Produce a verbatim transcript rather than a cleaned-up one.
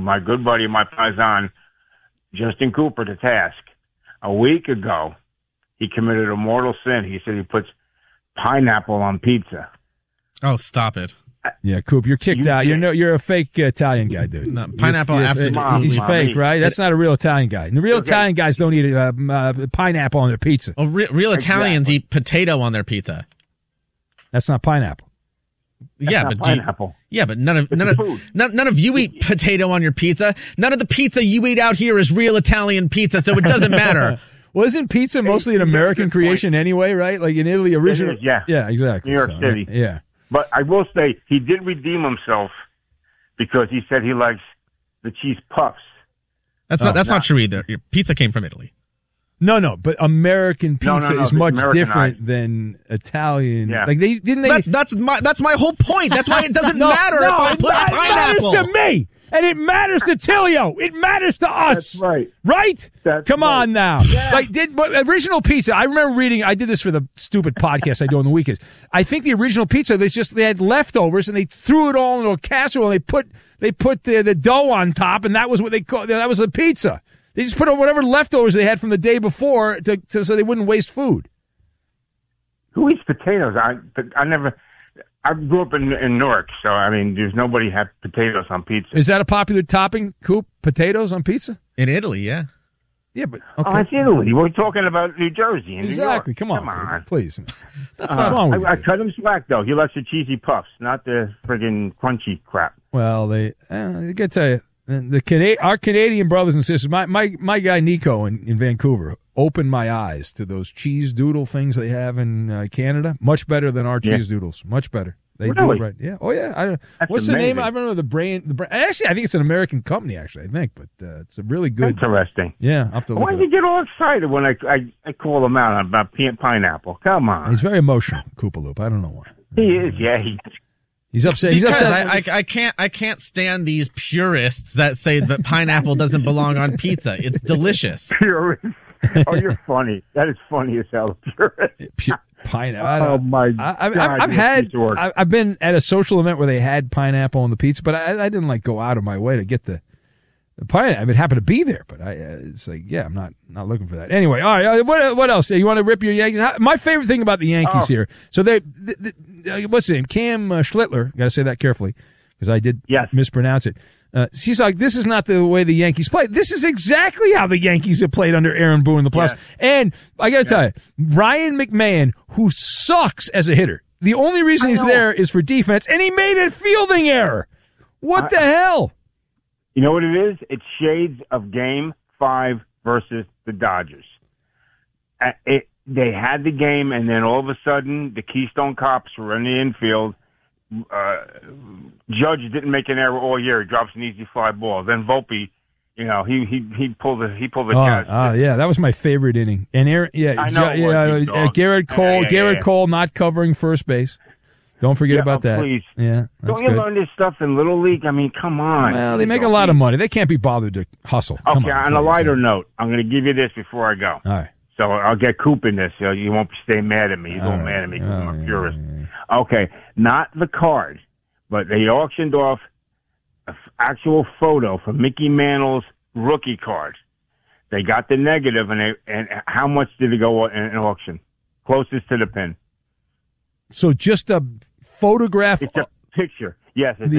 my good buddy, my paisan, Justin Cooper, to task. A week ago, he committed a mortal sin. He said he puts pineapple on pizza. Oh, stop it. Yeah, Coop, you're kicked You out. did. You're no, you're a fake uh, Italian guy, dude. No, pineapple, You're- you're- absolutely. Mom, He's Mom, fake, me. right? That's not a real Italian guy. And the real Okay. Italian guys don't eat uh, uh, pineapple on their pizza. Oh, re- real Italians Exactly. eat potato on their pizza. That's not pineapple. yeah, not but do you- pineapple. yeah, but none of It's none a of food. none, none of you eat potato on your pizza. None of the pizza you eat out here is real Italian pizza, so it doesn't matter. Well, isn't pizza mostly an Hey, American good point. creation anyway, right? Like in Italy, original. is, yeah. Yeah, exactly. New York So, City. Yeah. But I will say he did redeem himself because he said he likes the cheese puffs. That's Oh, not that's no. not true either. Your pizza came from Italy. No, no, but American pizza No, no, no, is it's much Americanized. different than Italian. Yeah. Like they didn't they. That's that's my that's my whole point. That's why it doesn't no, matter no, if I it put ma- pineapple. It matters to me, and it matters to Tilio. It matters to us. That's right. Right? That's Come right. on now. Like did but original pizza. I remember reading. I did this for the stupid podcast I do on the weekends. I think the original pizza. They just they had leftovers and they threw it all into a casserole. And they put they put the, the dough on top, and that was what they called. That was the pizza. They just put on whatever leftovers they had from the day before to, to so they wouldn't waste food. Who eats potatoes? I I never. I grew up in in Newark, so I mean, there's nobody had potatoes on pizza. Is that a popular topping, Coop? Potatoes on pizza? In Italy, yeah. Yeah, but Oh, okay. it's Italy. We're talking about New Jersey and Exactly. New York. Come on, Come on. please. That's Uh, What's wrong with I, I you? cut him slack though. He likes the cheesy puffs, not the friggin' crunchy crap. Well, they. Uh, I gotta tell you, the Cana- our Canadian brothers and sisters. My my my guy Nico in, in Vancouver opened my eyes to those cheese doodle things they have in uh, Canada. Much better than our Yeah. cheese doodles. Much better. They Really? do it right. Yeah. Oh yeah. I, That's what's the name? amazing. I don't know the brain. The brain. Actually, I think it's an American company. Actually, I think, but uh, it's a really good. Interesting. Yeah. I'll have to look Why it did you up. get all excited when I, I, I call him out about pi- pineapple? Come on. He's very emotional, Koopaloop. I don't know why. he is, yeah. He, He's upset. He's Because upset. I, I I can't I can't stand these purists that say that pineapple doesn't belong on pizza. It's delicious. purist. Oh, you're funny. That is funny as hell. Purist. Pu- Pineapple. I don't- Oh, my I, I've, God, I've, I've you're a had. piece of work. I- I've been at a social event where they had pineapple on the pizza, but I, I didn't like go out of my way to get the, the pineapple. I mean, it happened to be there, but I. Uh, it's like, yeah, I'm not not looking for that. Anyway, all right. Uh, what what else? You want to rip your Yankees? How- My favorite thing about the Yankees Oh. here. So they, the, the, uh, what's his name? Cam uh, Schlittler. Got to say that carefully because I did Yes. mispronounce it. Uh, she's like, this is not the way the Yankees play. This is exactly how the Yankees have played under Aaron Boone in the playoffs. Yes. And I got to tell you, Ryan McMahon, who sucks as a hitter, the only reason I he's know. there is for defense, and he made a fielding error. What the hell? You know what it is? It's shades of Game Five versus the Dodgers. Uh, It, they had the game, and then all of a sudden, the Keystone Cops were in the infield. Uh, Judge didn't make an error all year. He drops an easy fly ball. Then Volpe, you know, he he he pulled the he pulled the Oh, catch. uh, yeah, that was my favorite inning. And Aaron, yeah, I know it yeah, was, yeah, you uh, dog. Garrett Cole, Yeah, yeah, Garrett yeah. Cole not covering first base. Don't forget Yeah, about oh, that. please. Yeah, that's Don't you good. learn this stuff in Little League? I mean, come on. Well, they make a lot of money. They can't be bothered to hustle. Come Okay, on, on a lighter note, I'm going to give you this before I go. All right. So I'll get Coop in this. So you won't stay mad at me. You All don't right. mad at me because Oh, I'm a yeah, purist. yeah, Okay, not the card, but they auctioned off an actual photo for Mickey Mantle's rookie card. They got the negative, and they, and how much did it go in an auction? Closest to the pin. So just a photograph. It's a picture. Yes, it's